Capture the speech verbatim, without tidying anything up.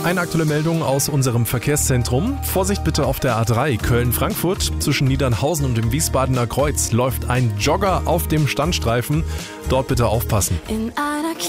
eine aktuelle Meldung aus unserem Verkehrszentrum. Vorsicht bitte auf der A drei Köln-Frankfurt. Zwischen Niedernhausen und dem Wiesbadener Kreuz läuft ein Jogger auf dem Standstreifen. Dort bitte aufpassen. In einer